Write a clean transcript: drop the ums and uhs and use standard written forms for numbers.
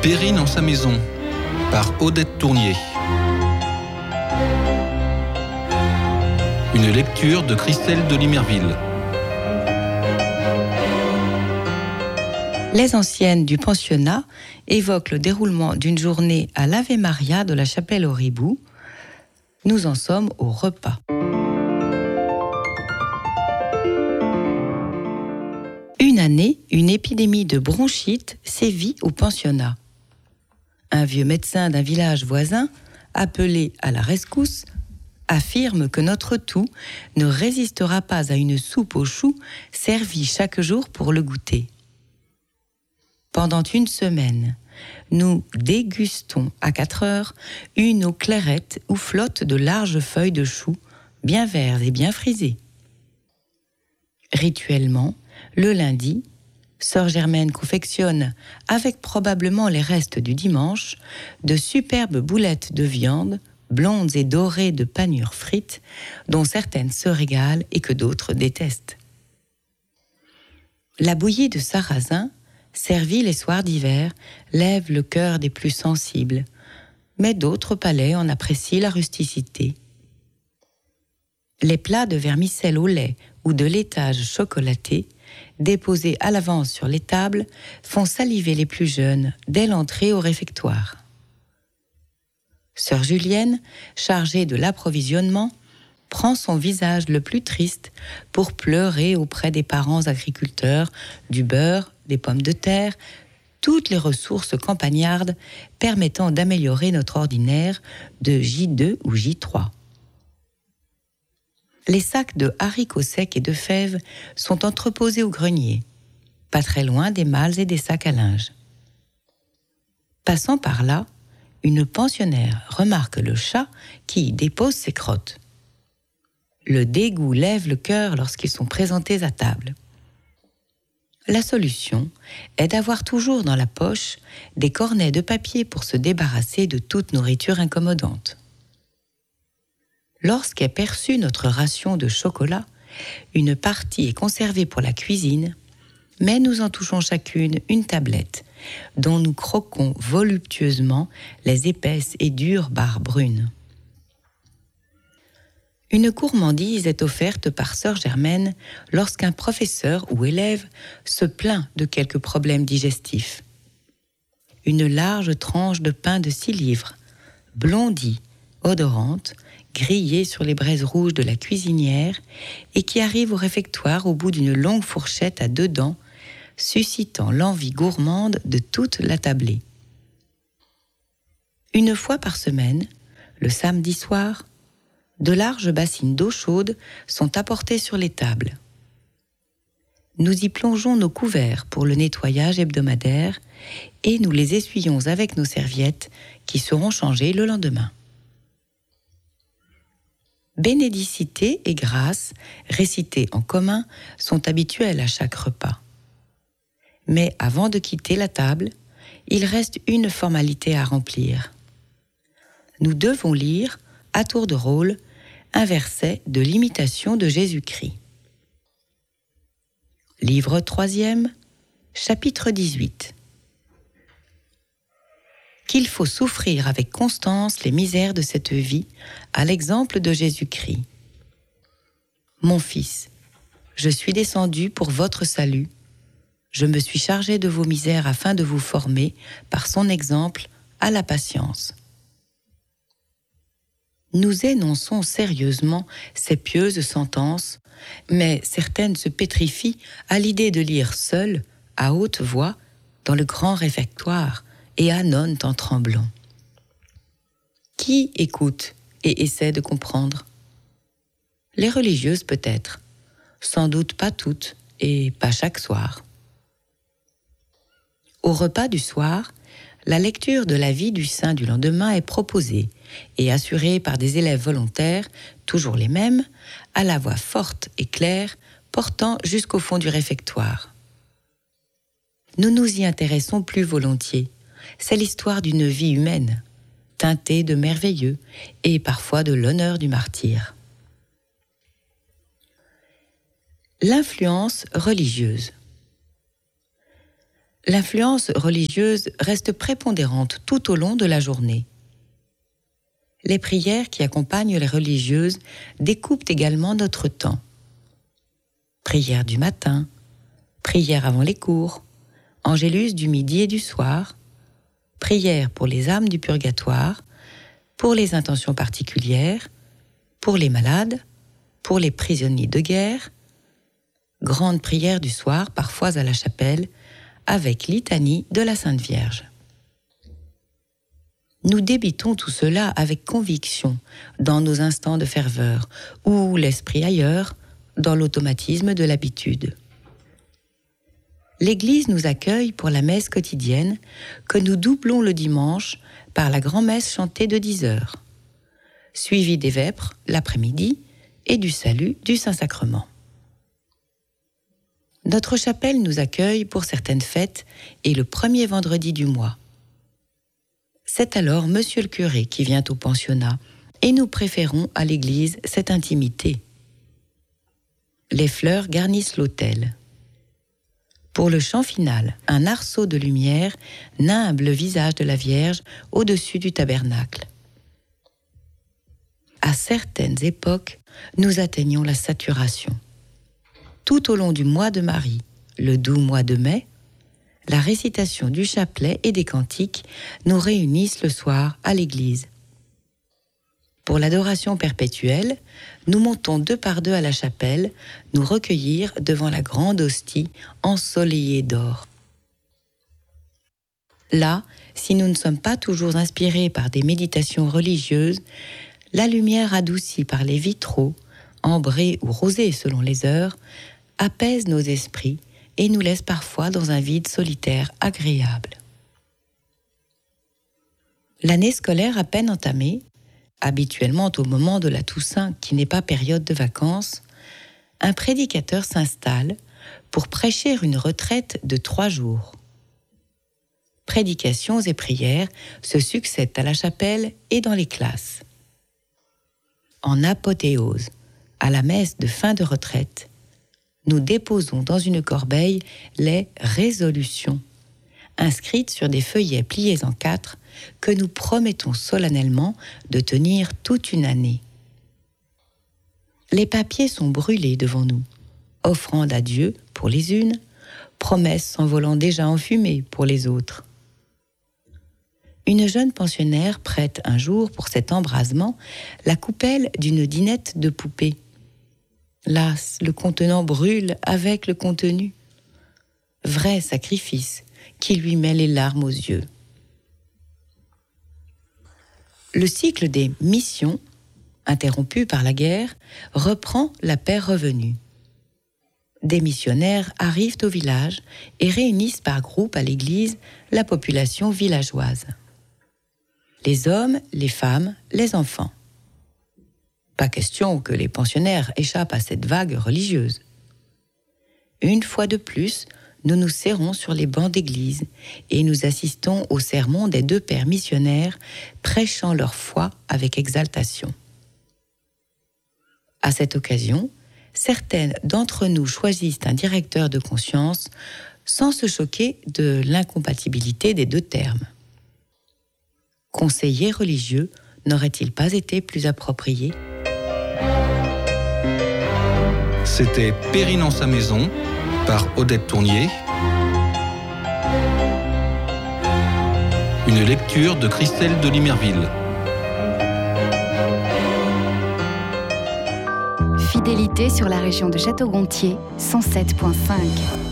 Perrine en sa maison, par Odette Tournier. Une lecture de Christelle de Limerville. Les anciennes du pensionnat évoquent le déroulement d'une journée à l'Ave Maria de la chapelle au Ribou. Nous en sommes au repas. Une année, une épidémie de bronchite sévit au pensionnat. Un vieux médecin d'un village voisin, appelé à la rescousse, affirme que notre toux ne résistera pas à une soupe aux choux servie chaque jour pour le goûter. Pendant une semaine, nous dégustons à 4 heures une eau clairette où flottent de larges feuilles de choux, bien verts et bien frisées. Rituellement, le lundi, Sœur Germaine confectionne, avec probablement les restes du dimanche, de superbes boulettes de viande, blondes et dorées de panures frites, dont certaines se régalent et que d'autres détestent. La bouillie de sarrasin, servie les soirs d'hiver, lève le cœur des plus sensibles, mais d'autres palais en apprécient la rusticité. Les plats de vermicelle au lait ou de laitage chocolaté, déposés à l'avance sur les tables, font saliver les plus jeunes dès l'entrée au réfectoire. Sœur Julienne, chargée de l'approvisionnement, prend son visage le plus triste pour pleurer auprès des parents agriculteurs du beurre, des pommes de terre, toutes les ressources campagnardes permettant d'améliorer notre ordinaire de J2 ou J3. Les sacs de haricots secs et de fèves sont entreposés au grenier, pas très loin des malles et des sacs à linge. Passant par là, une pensionnaire remarque le chat qui y dépose ses crottes. Le dégoût lève le cœur lorsqu'ils sont présentés à table. La solution est d'avoir toujours dans la poche des cornets de papier pour se débarrasser de toute nourriture incommodante. Lorsqu'est perçue notre ration de chocolat, une partie est conservée pour la cuisine, mais nous en touchons chacune une tablette, dont nous croquons voluptueusement les épaisses et dures barres brunes. Une gourmandise est offerte par Sœur Germaine lorsqu'un professeur ou élève se plaint de quelques problèmes digestifs. Une large tranche de pain de 6 livres, blondie, odorante, grillée sur les braises rouges de la cuisinière et qui arrive au réfectoire au bout d'une longue fourchette à 2 dents, suscitant l'envie gourmande de toute la tablée. Une fois par semaine, le samedi soir, de larges bassines d'eau chaude sont apportées sur les tables. Nous y plongeons nos couverts pour le nettoyage hebdomadaire et nous les essuyons avec nos serviettes qui seront changées le lendemain. Bénédicité et grâce, récitées en commun, sont habituelles à chaque repas. Mais avant de quitter la table, il reste une formalité à remplir. Nous devons lire, à tour de rôle, un verset de l'Imitation de Jésus-Christ. Livre 3e, chapitre 18. Qu'il faut souffrir avec constance les misères de cette vie, à l'exemple de Jésus-Christ. Mon fils, je suis descendu pour votre salut. Je me suis chargé de vos misères afin de vous former, par son exemple, à la patience. Nous énonçons sérieusement ces pieuses sentences, mais certaines se pétrifient à l'idée de lire seules, à haute voix, dans le grand réfectoire, et annonnent en tremblant. Qui écoute et essaie de comprendre? Les religieuses peut-être, sans doute pas toutes et pas chaque soir. Au repas du soir, la lecture de la vie du saint du lendemain est proposée et assurée par des élèves volontaires, toujours les mêmes, à la voix forte et claire, portant jusqu'au fond du réfectoire. Nous nous y intéressons plus volontiers. C'est l'histoire d'une vie humaine, teintée de merveilleux et parfois de l'honneur du martyr. L'influence religieuse. L'influence religieuse reste prépondérante tout au long de la journée. Les prières qui accompagnent les religieuses découpent également notre temps. Prière du matin, prière avant les cours, angélus du midi et du soir, prière pour les âmes du purgatoire, pour les intentions particulières, pour les malades, pour les prisonniers de guerre, grande prière du soir, parfois à la chapelle, avec litanie de la Sainte Vierge. Nous débitons tout cela avec conviction dans nos instants de ferveur ou l'esprit ailleurs, dans l'automatisme de l'habitude. L'Église nous accueille pour la messe quotidienne que nous doublons le dimanche par la grand-messe chantée de 10h, suivie des vêpres l'après-midi et du salut du Saint-Sacrement. Notre chapelle nous accueille pour certaines fêtes et le premier vendredi du mois. C'est alors Monsieur le curé qui vient au pensionnat et nous préférons à l'église cette intimité. Les fleurs garnissent l'autel. Pour le chant final, un arceau de lumière nimbe le visage de la Vierge au-dessus du tabernacle. À certaines époques, nous atteignons la saturation. Tout au long du mois de Marie, le doux mois de mai, la récitation du chapelet et des cantiques nous réunissent le soir à l'église. Pour l'adoration perpétuelle, nous montons 2 par 2 à la chapelle, nous recueillir devant la grande hostie ensoleillée d'or. Là, si nous ne sommes pas toujours inspirés par des méditations religieuses, la lumière adoucie par les vitraux, ambrés ou rosés selon les heures, apaise nos esprits et nous laisse parfois dans un vide solitaire agréable. L'année scolaire à peine entamée, habituellement au moment de la Toussaint qui n'est pas période de vacances, un prédicateur s'installe pour prêcher une retraite de 3 jours. Prédications et prières se succèdent à la chapelle et dans les classes. En apothéose, à la messe de fin de retraite, nous déposons dans une corbeille les résolutions, inscrites sur des feuillets pliés en 4 que nous promettons solennellement de tenir toute une année. Les papiers sont brûlés devant nous, offrande à Dieu pour les unes, promesses s'envolant déjà en fumée pour les autres. Une jeune pensionnaire prête un jour pour cet embrasement la coupelle d'une dinette de poupée. Las, le contenant brûle avec le contenu. Vrai sacrifice qui lui met les larmes aux yeux. Le cycle des missions, interrompu par la guerre, reprend la paix revenue. Des missionnaires arrivent au village et réunissent par groupe à l'église la population villageoise. Les hommes, les femmes, les enfants. Pas question que les pensionnaires échappent à cette vague religieuse. Une fois de plus, nous nous serrons sur les bancs d'église et nous assistons au sermon des 2 pères missionnaires prêchant leur foi avec exaltation. À cette occasion, certaines d'entre nous choisissent un directeur de conscience sans se choquer de l'incompatibilité des 2 termes. Conseiller religieux n'aurait-il pas été plus approprié ? C'était Périne en sa maison par Odette Tournier. Une lecture de Christelle de Limerville. Fidélité sur la région de Château-Gontier, 107.5.